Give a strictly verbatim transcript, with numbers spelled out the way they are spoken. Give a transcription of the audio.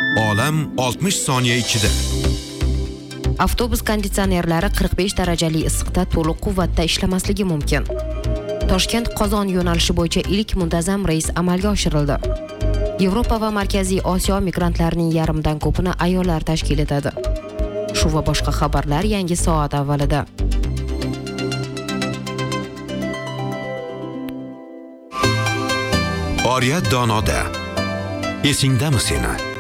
Olam oltmish soniya ichida. Avtobus konditsionerlari qirq besh darajali issiqda to'liq quvvatda ishlamasligi mumkin. Toshkent Qozon yo'nalishi bo'yicha ilk muntazam reys amalga oshirildi. Yevropa va Markaziy Osiyo migrantlarining yarmidan ko'pini ayollar tashkil etadi. Shu va boshqa xabarlar yangi soat avvalida. Oriyat donoda. Esingdami seni?